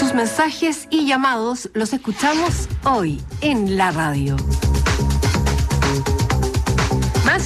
Sus mensajes y llamados los escuchamos hoy en la radio. Más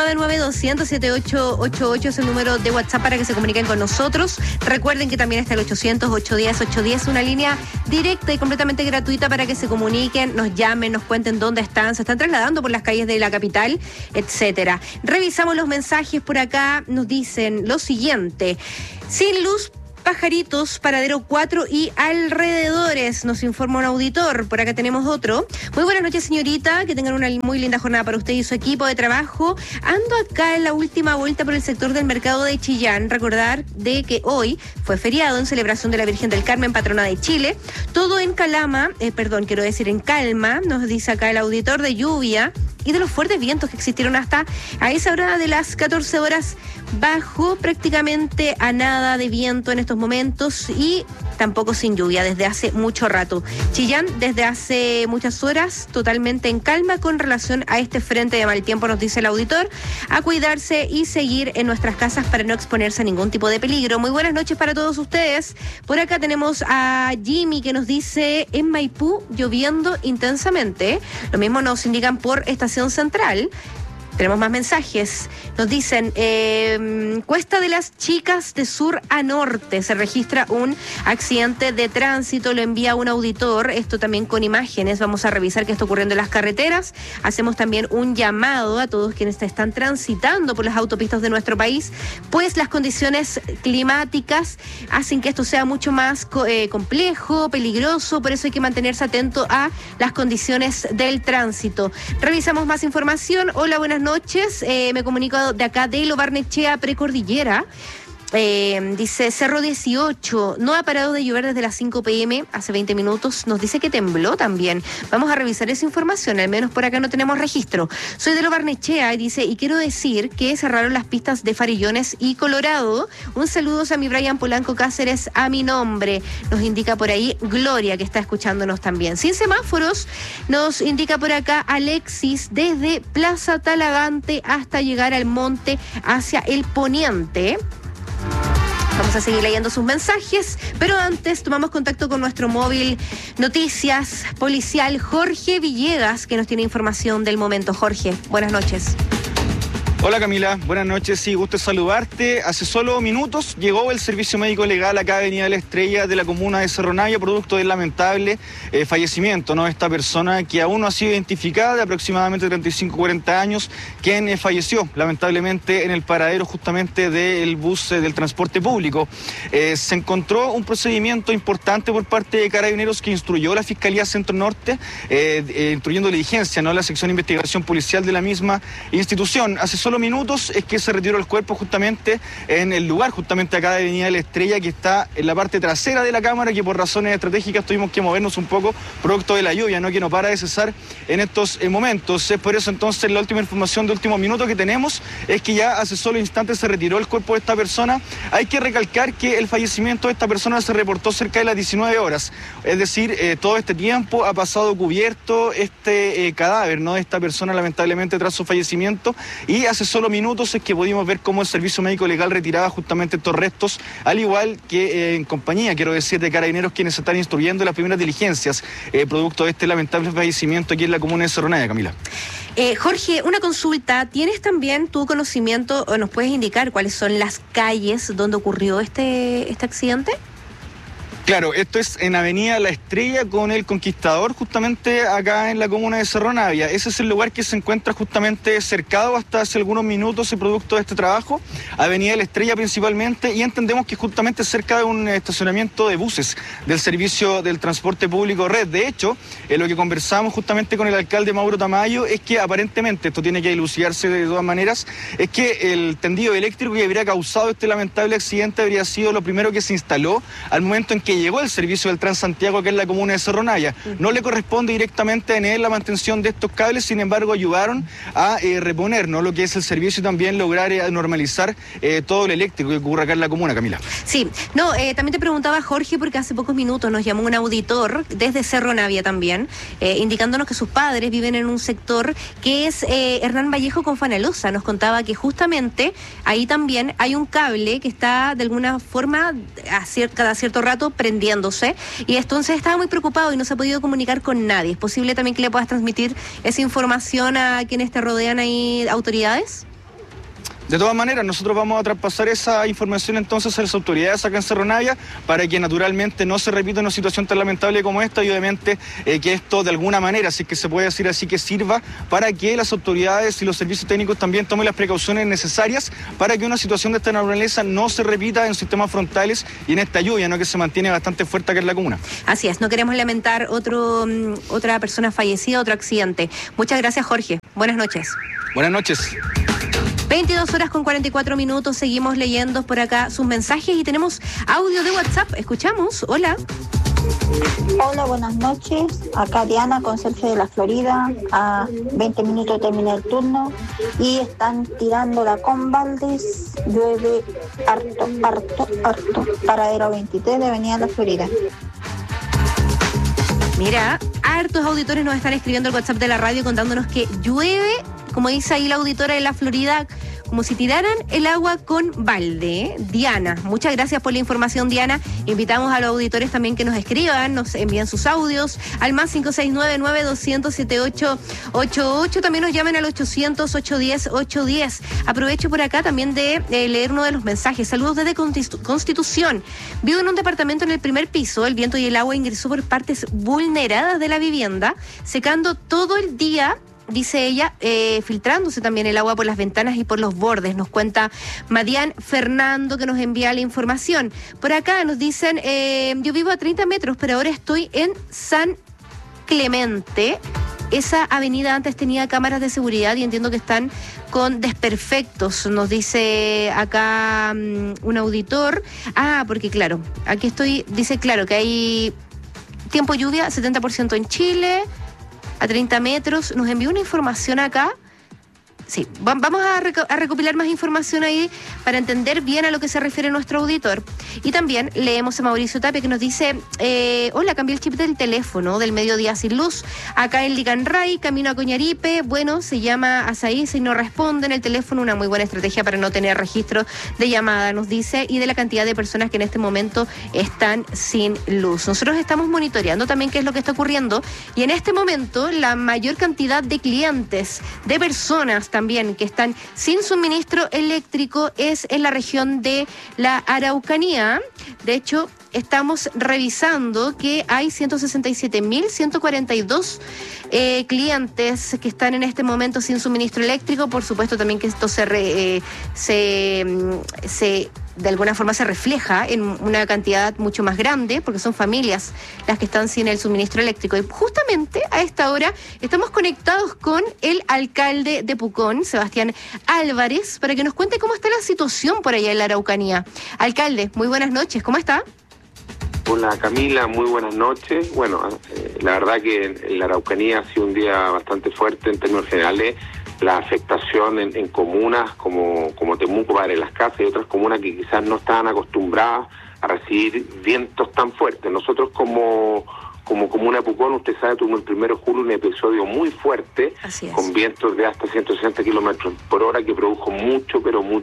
569-9200-7888 es el número de WhatsApp para que se comuniquen con nosotros. Recuerden que también está el 800-810-810, una línea directa y completamente gratuita para que se comuniquen, nos llamen, nos cuenten dónde están, se están trasladando por las calles de la capital, etcétera. Revisamos los mensajes por acá, nos dicen lo siguiente: sin luz, pajaritos, paradero 4 y alrededores, nos informa un auditor. Por acá tenemos otro. Muy buenas noches, señorita, que tengan una muy linda jornada para usted y su equipo de trabajo. Ando acá en la última vuelta por el sector del mercado de Chillán. Recordar de que hoy fue feriado en celebración de la Virgen del Carmen, patrona de Chile. Todo en calma, en calma, nos dice acá el auditor, de lluvia y de los fuertes vientos que existieron hasta a esa hora de las 14 horas. Bajó prácticamente a nada de viento en estos momentos y tampoco sin lluvia desde hace mucho rato. Chillán desde hace muchas horas totalmente en calma con relación a este frente de mal tiempo, nos dice el auditor. A cuidarse y seguir en nuestras casas para no exponerse a ningún tipo de peligro. Muy buenas noches para todos ustedes. Por acá tenemos a Jimmy que nos dice: en Maipú lloviendo intensamente. Lo mismo nos indican por Estación Central. Tenemos más mensajes. Nos dicen, Cuesta de las Chicas de sur a norte. Se registra un accidente de tránsito, lo envía un auditor. Esto también con imágenes. Vamos a revisar qué está ocurriendo en las carreteras. Hacemos también un llamado a todos quienes están transitando por las autopistas de nuestro país, pues las condiciones climáticas hacen que esto sea mucho más complejo, peligroso. Por eso hay que mantenerse atento a las condiciones del tránsito. Revisamos más información. Hola, buenas noches, me comunico de acá de Lo Barnechea, Precordillera. Dice Cerro 18, no ha parado de llover desde las 5 p.m. hace 20 minutos, nos dice que tembló también. Vamos a revisar esa información, al menos por acá no tenemos registro. Soy de Lo Barnechea y dice, y quiero decir que cerraron las pistas de Farillones y Colorado. Un saludo a mi Brian Polanco Cáceres a mi nombre, nos indica por ahí Gloria, que está escuchándonos también. Sin semáforos, nos indica por acá Alexis, desde Plaza Talagante hasta llegar al monte hacia el poniente. Vamos a seguir leyendo sus mensajes, pero antes tomamos contacto con nuestro móvil noticias policial, Jorge Villegas, que nos tiene información del momento. Jorge, buenas noches. Hola Camila, buenas noches, sí, gusto saludarte. Hace solo minutos llegó el servicio médico legal acá a Avenida La Estrella de la comuna de Cerro Navia, producto del lamentable fallecimiento, ¿no? Esta persona que aún no ha sido identificada, de aproximadamente 35-40 años, quien falleció lamentablemente en el paradero justamente del bus del transporte público. Se encontró un procedimiento importante por parte de Carabineros que instruyó la Fiscalía Centro Norte, instruyendo diligencia, ¿no? La sección de investigación policial de la misma institución. Hace solo minutos es que se retiró el cuerpo justamente en el lugar, justamente acá de Avenida La Estrella, que está en la parte trasera de la cámara, que por razones estratégicas tuvimos que movernos un poco producto de la lluvia, ¿no? Que no para de cesar en estos momentos. Es por eso entonces la última información de último minuto que tenemos es que ya hace solo instantes se retiró el cuerpo de esta persona. Hay que recalcar que el fallecimiento de esta persona se reportó cerca de las 19 horas, es decir, todo este tiempo ha pasado cubierto este cadáver, ¿no? De esta persona lamentablemente tras su fallecimiento, y hace solo minutos es que pudimos ver cómo el Servicio Médico Legal retiraba justamente estos restos, al igual que en compañía, quiero decir, de Carabineros, quienes están instruyendo las primeras diligencias producto de este lamentable fallecimiento aquí en la comuna de Cerro Navia, Camila. Jorge, una consulta. ¿Tienes también tu conocimiento o nos puedes indicar cuáles son las calles donde ocurrió este accidente? Claro, esto es en Avenida La Estrella con el Conquistador, justamente acá en la comuna de Cerro Navia. Ese es el lugar que se encuentra justamente cercado hasta hace algunos minutos el producto de este trabajo, Avenida La Estrella principalmente, y entendemos que justamente cerca de un estacionamiento de buses del servicio del transporte público Red. De hecho, lo que conversamos justamente con el alcalde Mauro Tamayo es que aparentemente, esto tiene que dilucidarse de todas maneras, es que el tendido eléctrico que habría causado este lamentable accidente habría sido lo primero que se instaló al momento en que llegó el servicio del Transantiago, que es la comuna de Cerro Navia. No le corresponde directamente a ENEL la mantención de estos cables, sin embargo ayudaron a reponer, ¿no?, lo que es el servicio y también lograr normalizar todo el eléctrico que ocurre acá en la comuna, Camila. Sí, no, también te preguntaba, Jorge, porque hace pocos minutos nos llamó un auditor desde Cerro Navia también, indicándonos que sus padres viven en un sector que es Hernán Vallejo con Fanalosa. Nos contaba que justamente ahí también hay un cable que está de alguna forma cada cierto rato prendiéndose, y entonces estaba muy preocupado y no se ha podido comunicar con nadie. ¿Es posible también que le puedas transmitir esa información a quienes te rodean ahí, autoridades? De todas maneras, nosotros vamos a traspasar esa información entonces a las autoridades acá en Cerro Navia para que naturalmente no se repita una situación tan lamentable como esta y obviamente que esto de alguna manera, si es que se puede decir así, que sirva para que las autoridades y los servicios técnicos también tomen las precauciones necesarias para que una situación de esta naturaleza no se repita en sistemas frontales y en esta lluvia, ¿no?, que se mantiene bastante fuerte acá en la comuna. Así es, no queremos lamentar otra persona fallecida, otro accidente. Muchas gracias, Jorge. Buenas noches. Buenas noches. 22:44, seguimos leyendo por acá sus mensajes y tenemos audio de WhatsApp. Escuchamos, hola. Hola, buenas noches. Acá Diana, conserje de la Florida. A 20 minutos termina el turno y están tirando la con baldes. Llueve harto. Paradero 23 de Avenida La Florida. Mira, hartos auditores nos están escribiendo el WhatsApp de la radio contándonos que llueve, como dice ahí la auditora de la Florida, como si tiraran el agua con balde. Diana, muchas gracias por la información, Diana. Invitamos a los auditores también que nos escriban, nos envíen sus audios al más 569-9200-7888. También nos llamen al 800-810-810. Aprovecho por acá también de leer uno de los mensajes. Saludos desde Constitución. Vivo en un departamento en el primer piso. El viento y el agua ingresó por partes vulneradas de la vivienda, secando todo el día, dice ella, filtrándose también el agua por las ventanas y por los bordes. Nos cuenta Madian Fernando, que nos envía la información. Por acá nos dicen, yo vivo a 30 metros, pero ahora estoy en San Clemente. Esa avenida antes tenía cámaras de seguridad y entiendo que están con desperfectos, nos dice acá un auditor. Porque claro, aquí estoy, dice claro que hay tiempo lluvia, 70% en Chile, a 30 metros. Nos envió una información acá. Sí, vamos a recopilar más información ahí para entender bien a lo que se refiere nuestro auditor. Y también leemos a Mauricio Tapia, que nos dice, hola, cambié el chip del teléfono del mediodía sin luz, acá en Licanray, camino a Coñaripe, bueno, se llama Azaí, si no responde en el teléfono, una muy buena estrategia para no tener registro de llamada, nos dice, y de la cantidad de personas que en este momento están sin luz. Nosotros estamos monitoreando también qué es lo que está ocurriendo, y en este momento la mayor cantidad de clientes, de personas también que están sin suministro eléctrico es en la región de la Araucanía. De hecho, estamos revisando que hay 167.142 clientes que están en este momento sin suministro eléctrico. Por supuesto también que esto de alguna forma se refleja en una cantidad mucho más grande, porque son familias las que están sin el suministro eléctrico. Y justamente a esta hora estamos conectados con el alcalde de Pucón, Sebastián Álvarez, para que nos cuente cómo está la situación por allá en la Araucanía. Alcalde, muy buenas noches, ¿cómo está? Hola Camila, muy buenas noches. Bueno, la verdad que en la Araucanía ha sido un día bastante fuerte en términos generales. La afectación en comunas como Temuco, Padre Las Casas y otras comunas que quizás no estaban acostumbradas a recibir vientos tan fuertes. Nosotros como comuna de Pucón, usted sabe, tuvimos el 1 de julio un episodio muy fuerte, con vientos de hasta 160 kilómetros por hora que produjo mucho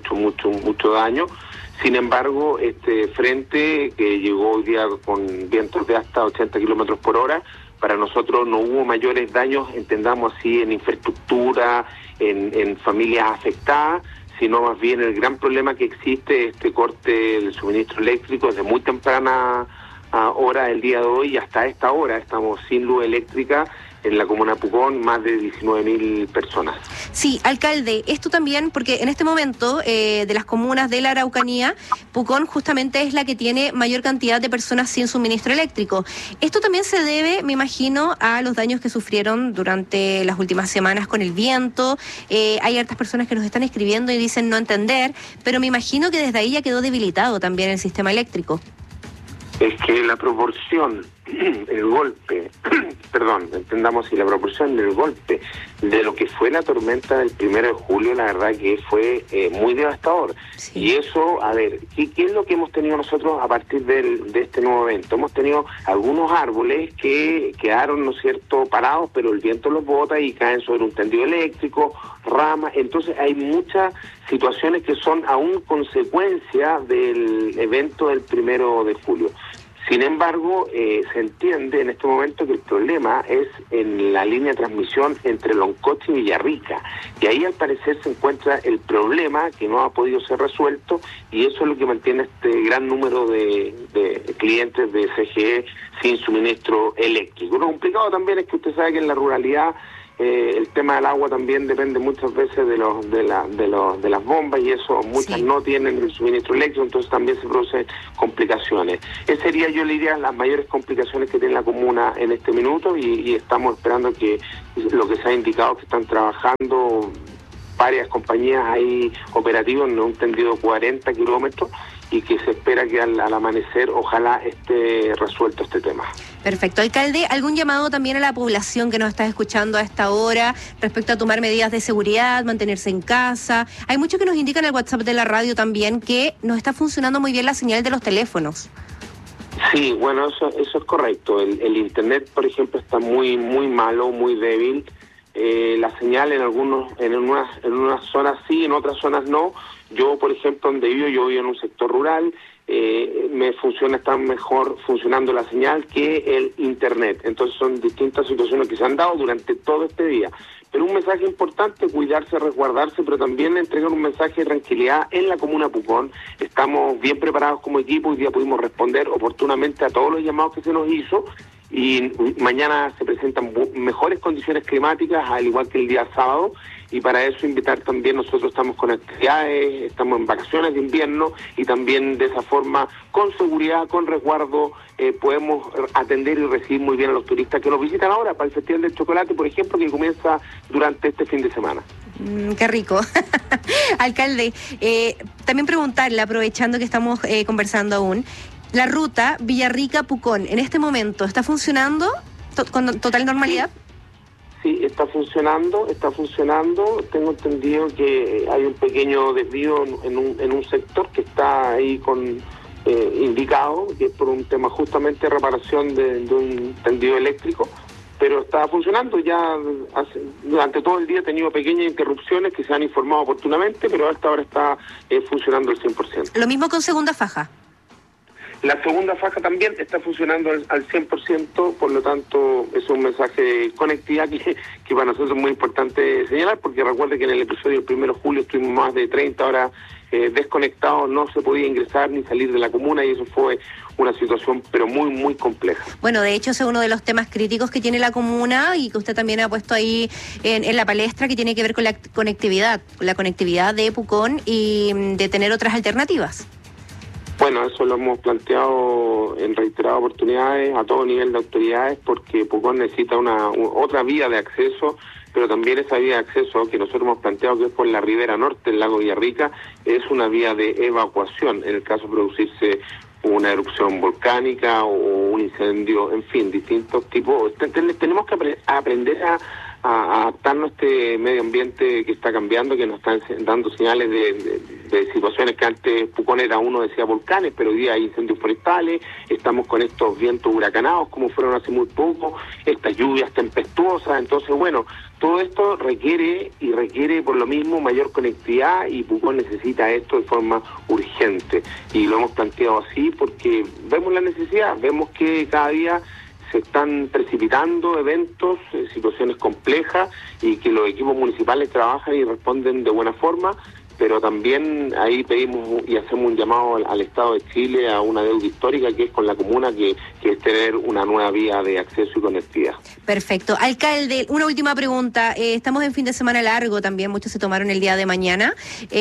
daño. Sin embargo, este frente que llegó hoy día con vientos de hasta 80 kilómetros por hora, para nosotros no hubo mayores daños, entendamos así, en infraestructura, en familias afectadas, sino más bien el gran problema que existe, este corte del suministro eléctrico desde muy temprana hora del día de hoy y hasta esta hora estamos sin luz eléctrica en la comuna de Pucón, más de 19.000 personas. Sí, alcalde, esto también, porque en este momento de las comunas de la Araucanía, Pucón justamente es la que tiene mayor cantidad de personas sin suministro eléctrico. Esto también se debe, me imagino, a los daños que sufrieron durante las últimas semanas con el viento. Hay hartas personas que nos están escribiendo y dicen no entender, pero me imagino que desde ahí ya quedó debilitado también el sistema eléctrico. Es que la proporción, el golpe, entendamos si la proporción del golpe de lo que fue la tormenta del 1 de julio, la verdad que fue muy devastador. Sí. Y eso, a ver, ¿qué es lo que hemos tenido nosotros a partir de este nuevo evento? Hemos tenido algunos árboles que quedaron, ¿no es cierto?, parados, pero el viento los bota y caen sobre un tendido eléctrico, ramas. Entonces hay muchas situaciones que son aún consecuencia del evento del 1 de julio. Sin embargo, se entiende en este momento que el problema es en la línea de transmisión entre Loncoche y Villarrica, y ahí al parecer se encuentra el problema que no ha podido ser resuelto, y eso es lo que mantiene este gran número de clientes de CGE sin suministro eléctrico. Lo complicado también es que usted sabe que en la ruralidad el tema del agua también depende muchas veces de las bombas, y eso muchas no tienen el suministro eléctrico, entonces también se producen complicaciones. Esa sería, yo le diría, las mayores complicaciones que tiene la comuna en este minuto, y estamos esperando que lo que se ha indicado, que están trabajando varias compañías ahí operativas en un tendido de 40 kilómetros, y que se espera que al amanecer ojalá esté resuelto este tema. Perfecto. Alcalde, ¿algún llamado también a la población que nos está escuchando a esta hora respecto a tomar medidas de seguridad, mantenerse en casa? Hay muchos que nos indican en el WhatsApp de la radio también que no está funcionando muy bien la señal de los teléfonos. Sí, bueno, eso es correcto. El internet, por ejemplo, está muy malo, muy débil. La señal en unas zonas sí, en otras zonas no. Yo, por ejemplo, donde yo vivo en un sector rural, está mejor funcionando la señal que el internet. Entonces son distintas situaciones que se han dado durante todo este día. Pero un mensaje importante, cuidarse, resguardarse, pero también entregar un mensaje de tranquilidad en la comuna Pucón. Estamos bien preparados como equipo, hoy día pudimos responder oportunamente a todos los llamados que se nos hizo, y mañana se presentan mejores condiciones climáticas, al igual que el día sábado, y para eso invitar también, nosotros estamos con actividades, estamos en vacaciones de invierno, y también de esa forma, con seguridad, con resguardo, podemos atender y recibir muy bien a los turistas que nos visitan ahora para el Festival del Chocolate, por ejemplo, que comienza durante este fin de semana. Qué rico. Alcalde, también preguntarle, aprovechando que estamos conversando aún, la ruta Villarrica-Pucón, en este momento, ¿está funcionando con total normalidad? Sí, está funcionando. Tengo entendido que hay un pequeño desvío en un sector que está ahí indicado, que es por un tema justamente de reparación de un tendido eléctrico, pero está funcionando. Ya durante todo el día ha tenido pequeñas interrupciones que se han informado oportunamente, pero hasta ahora está funcionando al 100%. Lo mismo con segunda faja. La segunda faja también está funcionando al 100%, por lo tanto es un mensaje de conectividad que para nosotros es muy importante señalar, porque recuerde que en el episodio del 1 de julio estuvimos más de 30 horas desconectados, no se podía ingresar ni salir de la comuna, y eso fue una situación pero muy compleja. Bueno, de hecho ese es uno de los temas críticos que tiene la comuna y que usted también ha puesto ahí en la palestra, que tiene que ver con la conectividad de Pucón y de tener otras alternativas. Bueno, eso lo hemos planteado en reiteradas oportunidades a todo nivel de autoridades, porque Pucón necesita otra vía de acceso, pero también esa vía de acceso que nosotros hemos planteado, que es por la ribera norte del lago Villarrica, es una vía de evacuación en el caso de producirse una erupción volcánica o un incendio, en fin, distintos tipos. Tenemos que aprender a adaptarnos a este medio ambiente que está cambiando, que nos están dando señales de situaciones que antes Pucón era uno, decía volcanes, pero hoy día hay incendios forestales, estamos con estos vientos huracanados como fueron hace muy poco, estas lluvias tempestuosas. Entonces, bueno, todo esto requiere por lo mismo mayor conectividad, y Pucón necesita esto de forma urgente, y lo hemos planteado así porque vemos la necesidad, vemos que cada día se están precipitando eventos, situaciones complejas, y que los equipos municipales trabajan y responden de buena forma, pero también ahí pedimos y hacemos un llamado al Estado de Chile a una deuda histórica que es con la comuna, que es tener una nueva vía de acceso y conectividad. Perfecto. Alcalde, una última pregunta. Estamos en fin de semana largo también, muchos se tomaron el día de mañana.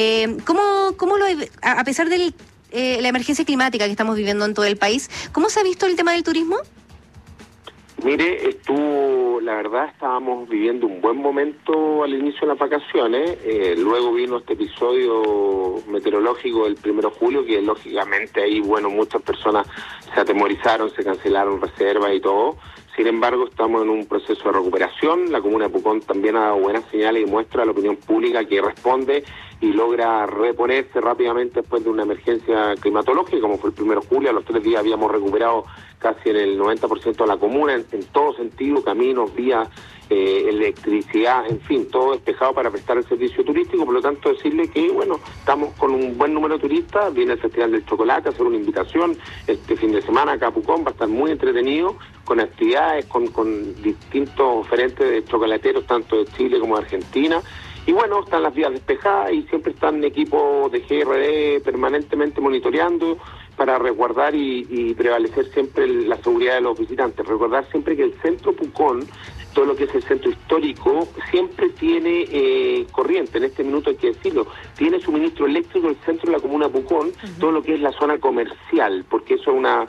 A pesar de la emergencia climática que estamos viviendo en todo el país, ¿cómo se ha visto el tema del turismo? Mire, la verdad estábamos viviendo un buen momento al inicio de las vacaciones, luego vino este episodio meteorológico del 1 de julio, que lógicamente ahí, bueno, muchas personas se atemorizaron, se cancelaron reservas y todo. Sin embargo, estamos en un proceso de recuperación. La comuna de Pucón también ha dado buenas señales y muestra a la opinión pública que responde y logra reponerse rápidamente después de una emergencia climatológica, como fue el 1 de julio. A los 3 días habíamos recuperado casi en el 90% de la comuna, en todo sentido, caminos, vías, electricidad, en fin, todo despejado para prestar el servicio turístico. Por lo tanto, decirle que, bueno, estamos con un buen número de turistas, viene el Festival del Chocolate, hacer una invitación este fin de semana acá a Pucón, va a estar muy entretenido, con actividades, con distintos oferentes de chocolateros, tanto de Chile como de Argentina. Y bueno, están las vías despejadas y siempre están equipos de GRD permanentemente monitoreando para resguardar y prevalecer siempre la seguridad de los visitantes. Recordar siempre que el centro Pucón, todo lo que es el centro histórico, siempre tiene corriente. En este minuto hay que decirlo, tiene suministro eléctrico el centro de la comuna Pucón, todo lo que es la zona comercial, porque eso es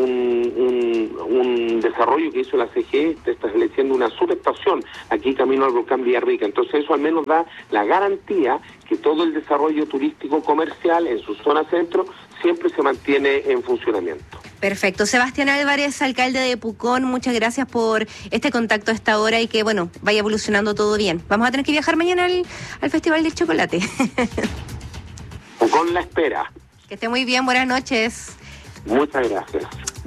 un desarrollo que hizo la CGE, está estableciendo una subestación aquí camino al volcán Villarrica. Entonces eso al menos da la garantía que todo el desarrollo turístico comercial en su zona centro siempre se mantiene en funcionamiento. Perfecto. Sebastián Álvarez, alcalde de Pucón, muchas gracias por este contacto a esta hora y que, bueno, vaya evolucionando todo bien. Vamos a tener que viajar mañana al Festival del Chocolate. Pucón la espera. Que esté muy bien, buenas noches. Muchas gracias.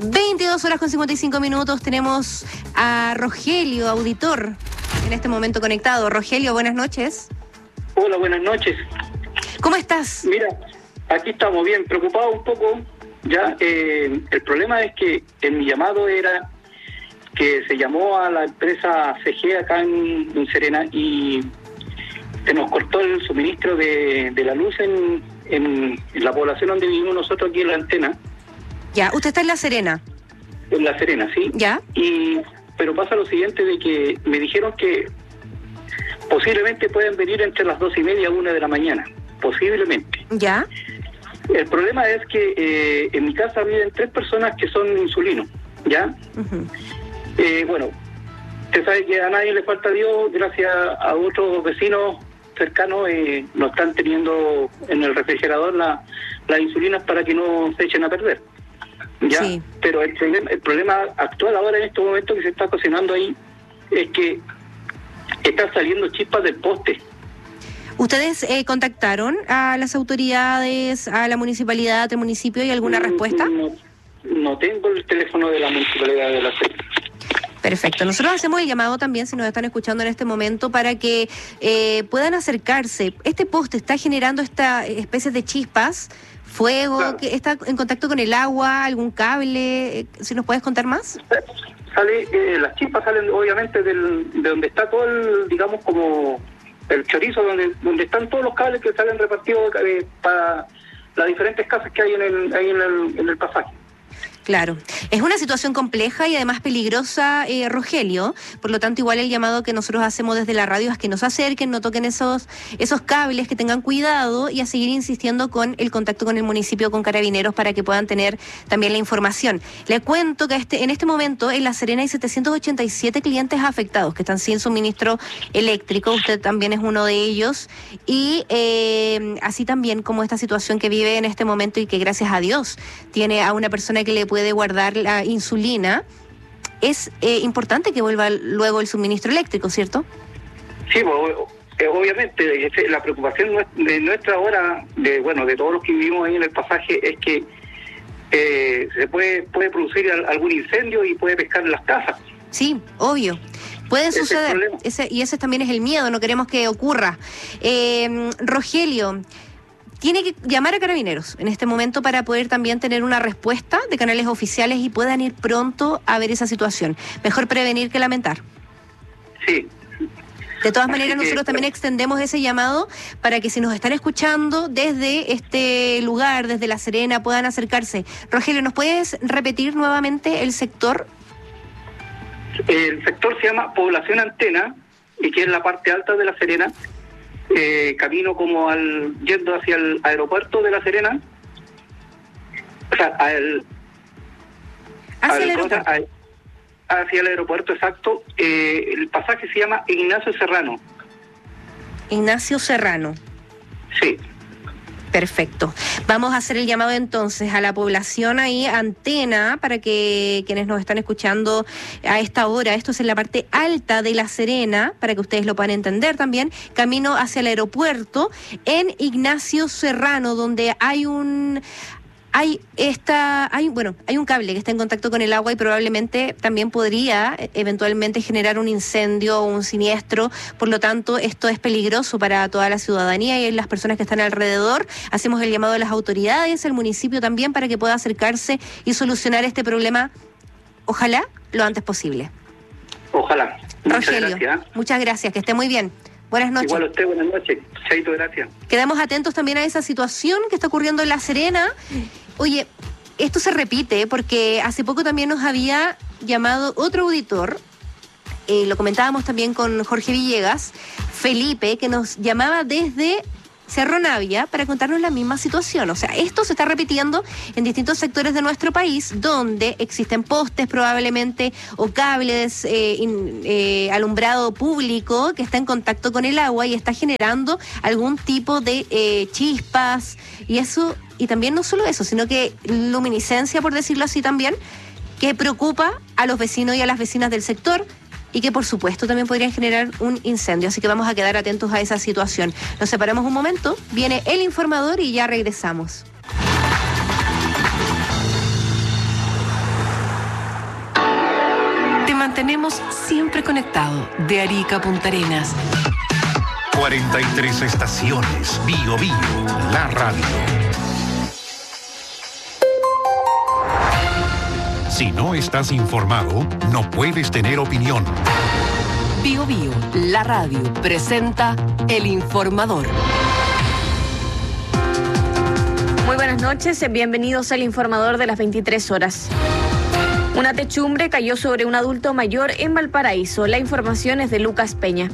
22:55. Tenemos a Rogelio, auditor, en este momento conectado. Rogelio, buenas noches. Hola, buenas noches. ¿Cómo estás? Mira, aquí estamos bien, preocupados un poco. Ya, el problema es que en mi llamado era que se llamó a la empresa CG acá en Serena y se nos cortó el suministro de la luz en la población donde vivimos nosotros aquí en La Antena. Ya, usted está en La Serena. En La Serena, sí. Ya. Pero pasa lo siguiente, de que me dijeron que posiblemente pueden venir entre las 2:30 y 1 de la mañana. Posiblemente. Ya. El problema es que en mi casa viven 3 personas que son insulinos, ¿ya? Uh-huh. Bueno, usted sabe que a nadie le falta Dios, gracias a otros vecinos cercanos nos están teniendo en el refrigerador las insulinas para que no se echen a perder, ¿ya? Sí. Pero el problema actual ahora en este momento que se está cocinando ahí es que están saliendo chispas del poste. ¿Ustedes contactaron a las autoridades, a la municipalidad, del municipio, y alguna respuesta? No tengo el teléfono de la municipalidad de La Serena. Perfecto. Nosotros hacemos el llamado también, si nos están escuchando en este momento, para que puedan acercarse. Este poste está generando esta especie de chispas, fuego, claro, que está en contacto con el agua, algún cable. ¿Si nos puedes contar más? Las chispas salen obviamente de donde está todo el, digamos, como el chorizo, donde están todos los cables que salen repartidos para las diferentes casas que hay en el pasaje. Claro, es una situación compleja y además peligrosa, Rogelio, por lo tanto igual el llamado que nosotros hacemos desde la radio es que nos acerquen, no toquen esos cables, que tengan cuidado y a seguir insistiendo con el contacto con el municipio, con Carabineros, para que puedan tener también la información. Le cuento que en este momento en La Serena hay 787 clientes afectados que están sin suministro eléctrico, usted también es uno de ellos, y así también como esta situación que vive en este momento y que gracias a Dios tiene a una persona que le puede guardar la insulina, es importante que vuelva luego el suministro eléctrico, ¿cierto? Sí, obviamente, la preocupación de nuestra ahora, de todos los que vivimos ahí en el pasaje, es que se puede producir algún incendio y puede pescar en las casas. Sí, obvio. Puede suceder, y ese también es el miedo, no queremos que ocurra. Rogelio, tiene que llamar a Carabineros en este momento para poder también tener una respuesta de canales oficiales y puedan ir pronto a ver esa situación. Mejor prevenir que lamentar. Sí. De todas maneras, nosotros también extendemos ese llamado para que si nos están escuchando desde este lugar, desde La Serena, puedan acercarse. Rogelio, ¿nos puedes repetir nuevamente el sector? El sector se llama Población Antena, y que es la parte alta de La Serena. Camino como yendo hacia el aeropuerto de La Serena, o sea, hacia el aeropuerto, exacto. El pasaje se llama Ignacio Serrano. Ignacio Serrano. Sí. Perfecto. Vamos a hacer el llamado entonces a la población ahí, Antena, para que quienes nos están escuchando a esta hora, esto es en la parte alta de La Serena, para que ustedes lo puedan entender también, camino hacia el aeropuerto en Ignacio Serrano, donde hay Hay un cable que está en contacto con el agua y probablemente también podría eventualmente generar un incendio o un siniestro. Por lo tanto, esto es peligroso para toda la ciudadanía y las personas que están alrededor. Hacemos el llamado a las autoridades, al municipio también, para que pueda acercarse y solucionar este problema, ojalá, lo antes posible. Ojalá. Rogelio, muchas gracias, que esté muy bien. Buenas noches. Igual a usted, buenas noches. Chaito, gracias. Quedamos atentos también a esa situación que está ocurriendo en La Serena. Oye, esto se repite porque hace poco también nos había llamado otro auditor, lo comentábamos también con Jorge Villegas, Felipe, que nos llamaba desde Cerro Navia para contarnos la misma situación. O sea, esto se está repitiendo en distintos sectores de nuestro país donde existen postes probablemente o cables, alumbrado público que está en contacto con el agua y está generando algún tipo de chispas y eso, y también no solo eso, sino que luminiscencia, por decirlo así también, que preocupa a los vecinos y a las vecinas del sector y que por supuesto también podrían generar un incendio. Así que vamos a quedar atentos a esa situación. Nos separamos un momento, viene el informador y ya regresamos. Te mantenemos siempre conectado de Arica a Punta Arenas. 43 estaciones, Bio Bio, la radio. Si no estás informado, no puedes tener opinión. Bio Bio, la radio, presenta El Informador. Muy buenas noches, bienvenidos al Informador de las 23 horas. Una techumbre cayó sobre un adulto mayor en Valparaíso. La información es de Lucas Peña.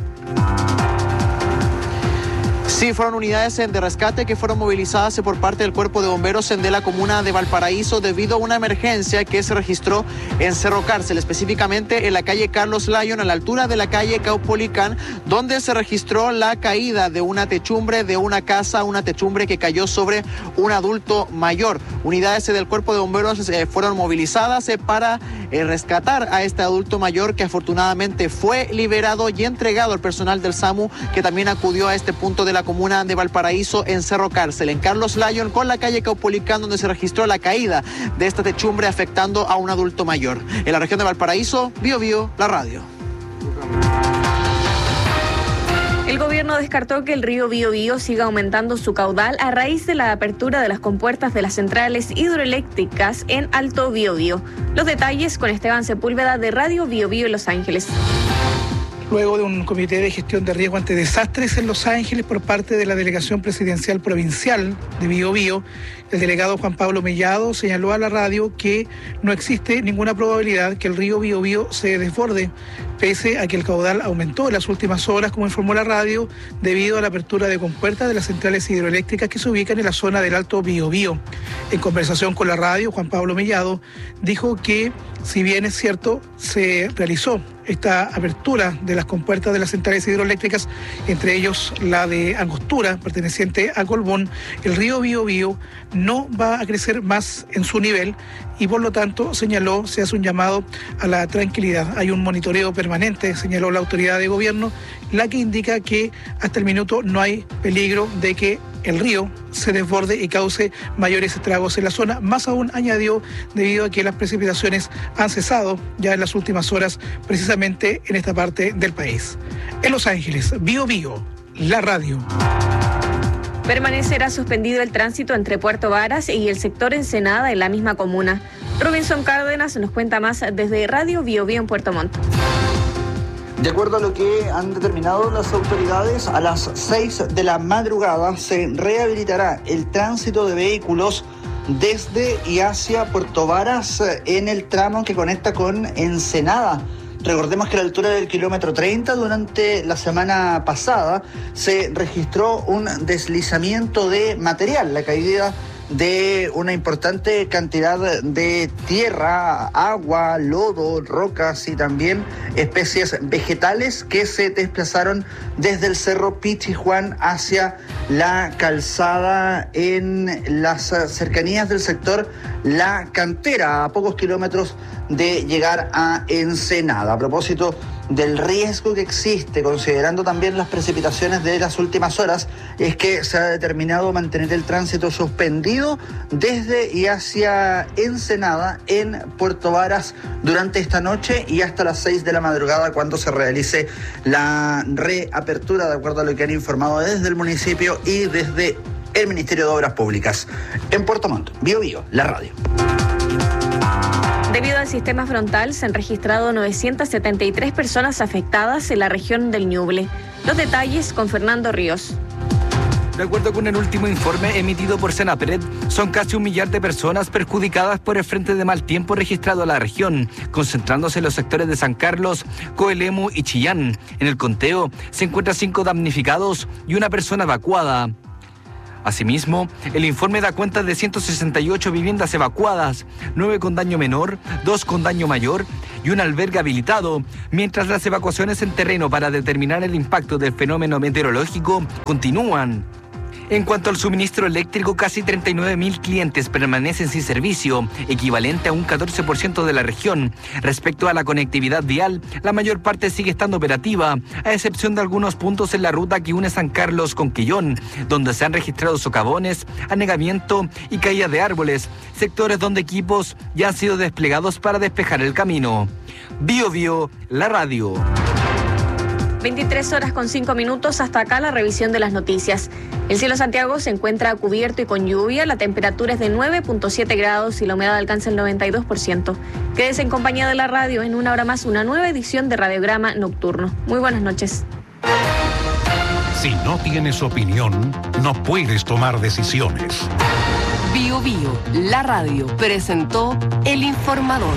Sí, fueron unidades de rescate que fueron movilizadas por parte del Cuerpo de Bomberos de la comuna de Valparaíso debido a una emergencia que se registró en Cerro Cárcel, específicamente en la calle Carlos Lyon, a la altura de la calle Caupolicán, donde se registró la caída de una techumbre de una casa, una techumbre que cayó sobre un adulto mayor. Unidades del Cuerpo de Bomberos fueron movilizadas para rescatar a este adulto mayor, que afortunadamente fue liberado y entregado al personal del SAMU, que también acudió a este punto de la comuna de Valparaíso en Cerro Cárcel, en Carlos Lyon con la calle Caupolicán, donde se registró la caída de esta techumbre afectando a un adulto mayor. En la región de Valparaíso, Bio Bio, la radio. El gobierno descartó que el río Biobío siga aumentando su caudal a raíz de la apertura de las compuertas de las centrales hidroeléctricas en Alto Biobío. Los detalles con Esteban Sepúlveda de Radio Bio Bio en Los Ángeles. Luego de un comité de gestión de riesgo ante desastres en Los Ángeles por parte de la Delegación Presidencial Provincial de Biobío, el delegado Juan Pablo Mellado señaló a la radio que no existe ninguna probabilidad que el río Biobío se desborde, pese a que el caudal aumentó en las últimas horas, como informó la radio, debido a la apertura de compuertas de las centrales hidroeléctricas que se ubican en la zona del Alto Biobío. En conversación con la radio, Juan Pablo Mellado dijo que, si bien es cierto, se realizó esta apertura de las compuertas de las centrales hidroeléctricas, entre ellos la de Angostura, perteneciente a Colbún, el río Biobío no va a crecer más en su nivel y por lo tanto, señaló, se hace un llamado a la tranquilidad. Hay un monitoreo permanente, señaló la autoridad de gobierno, la que indica que hasta el minuto no hay peligro de que el río se desborde y cause mayores estragos en la zona. Más aún, añadió, debido a que las precipitaciones han cesado ya en las últimas horas, precisamente en esta parte del país. En Los Ángeles, Bio Bio, la radio. Permanecerá suspendido el tránsito entre Puerto Varas y el sector Ensenada en la misma comuna. Robinson Cárdenas nos cuenta más desde Radio Bio Bio en Puerto Montt. De acuerdo a lo que han determinado las autoridades, a las 6 de la madrugada se rehabilitará el tránsito de vehículos desde y hacia Puerto Varas en el tramo que conecta con Ensenada. Recordemos que a la altura del kilómetro 30, durante la semana pasada, se registró un deslizamiento de material, la caída de una importante cantidad de tierra, agua, lodo, rocas y también especies vegetales que se desplazaron desde el cerro Pichijuán hacia la calzada en las cercanías del sector La Cantera, a pocos kilómetros de llegar a Ensenada. A propósito del riesgo que existe, considerando también las precipitaciones de las últimas horas, es que se ha determinado mantener el tránsito suspendido desde y hacia Ensenada en Puerto Varas durante esta noche y hasta las 6 de la madrugada cuando se realice la reapertura, de acuerdo a lo que han informado desde el municipio y desde el Ministerio de Obras Públicas. En Puerto Montt, Bío Bío, la radio. Debido al sistema frontal, se han registrado 973 personas afectadas en la región del Ñuble. Los detalles con Fernando Ríos. De acuerdo con el último informe emitido por Senapred, son casi 1 millar de personas perjudicadas por el frente de mal tiempo registrado en la región, concentrándose en los sectores de San Carlos, Coelemu y Chillán. En el conteo se encuentran 5 damnificados y 1 persona evacuada. Asimismo, el informe da cuenta de 168 viviendas evacuadas, 9 con daño menor, 2 con daño mayor y un albergue habilitado, mientras las evacuaciones en terreno para determinar el impacto del fenómeno meteorológico continúan. En cuanto al suministro eléctrico, casi 39.000 clientes permanecen sin servicio, equivalente a un 14% de la región. Respecto a la conectividad vial, la mayor parte sigue estando operativa, a excepción de algunos puntos en la ruta que une San Carlos con Quillón, donde se han registrado socavones, anegamiento y caída de árboles, sectores donde equipos ya han sido desplegados para despejar el camino. Bío Bío, la radio. 23 horas con 5 minutos, hasta acá la revisión de las noticias. El cielo de Santiago se encuentra cubierto y con lluvia, la temperatura es de 9.7 grados y la humedad alcanza el 92%. Quédese en compañía de la radio, en una hora más una nueva edición de Radiograma Nocturno. Muy buenas noches. Si no tienes opinión, no puedes tomar decisiones. Bío Bío, la radio, presentó El Informador.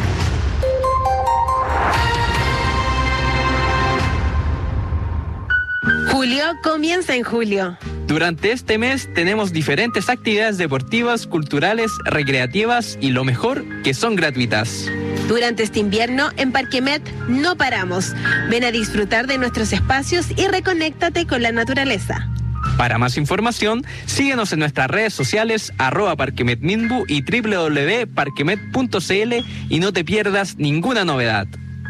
Julio comienza en julio. Durante este mes tenemos diferentes actividades deportivas, culturales, recreativas y lo mejor, que son gratuitas. Durante este invierno, en Parquemet no paramos. Ven a disfrutar de nuestros espacios y reconéctate con la naturaleza. Para más información, síguenos en nuestras redes sociales @parquemetminbu y www.parquemet.cl y no te pierdas ninguna novedad.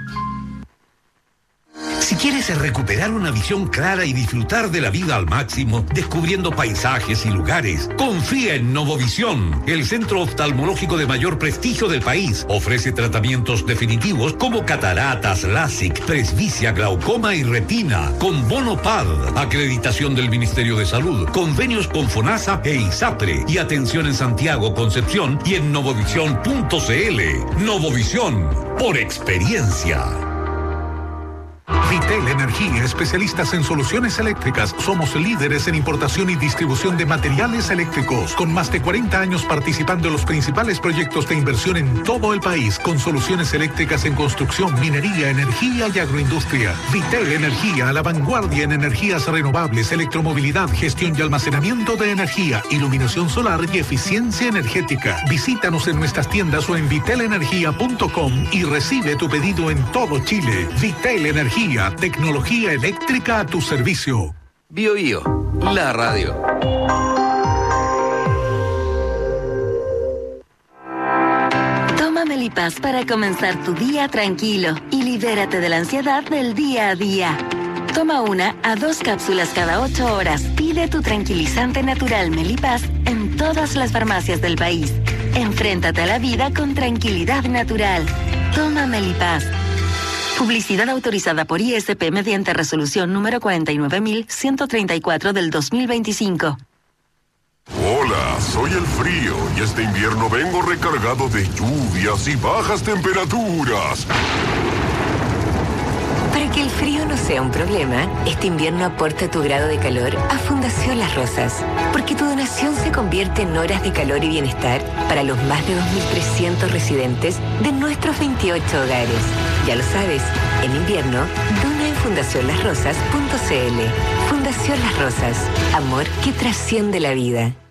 Si quieres recuperar una visión clara y disfrutar de la vida al máximo, descubriendo paisajes y lugares, confía en Novovisión, el centro oftalmológico de mayor prestigio del país. Ofrece tratamientos definitivos como cataratas, LASIK, presbicia, glaucoma y retina, con bono PAD, acreditación del Ministerio de Salud, convenios con FONASA e ISAPRE, y atención en Santiago, Concepción y en novovisión.cl. Novovisión, por experiencia. Vitel Energía, especialistas en soluciones eléctricas. Somos líderes en importación y distribución de materiales eléctricos, con más de 40 años participando en los principales proyectos de inversión en todo el país, con soluciones eléctricas en construcción, minería, energía y agroindustria. Vitel Energía, a la vanguardia en energías renovables, electromovilidad, gestión y almacenamiento de energía, iluminación solar y eficiencia energética. Visítanos en nuestras tiendas o en vitelenergia.com y recibe tu pedido en todo Chile. Vitel Energía, tecnología eléctrica a tu servicio. Bío Bío, la radio. Toma Melipaz para comenzar tu día tranquilo y libérate de la ansiedad del día a día. Toma 1 a 2 cápsulas cada 8 horas. Pide tu tranquilizante natural Melipaz en todas las farmacias del país. Enfréntate a la vida con tranquilidad natural. Toma Melipaz. Publicidad autorizada por ISP mediante resolución número 49.134 del 2025. Hola, soy el frío y este invierno vengo recargado de lluvias y bajas temperaturas. Para que el frío no sea un problema, este invierno aporta tu grado de calor a Fundación Las Rosas, porque tu donación se convierte en horas de calor y bienestar para los más de 2.300 residentes de nuestros 28 hogares. Ya lo sabes, en invierno, dona en fundacionlasrosas.cl. Fundación Las Rosas, amor que trasciende la vida.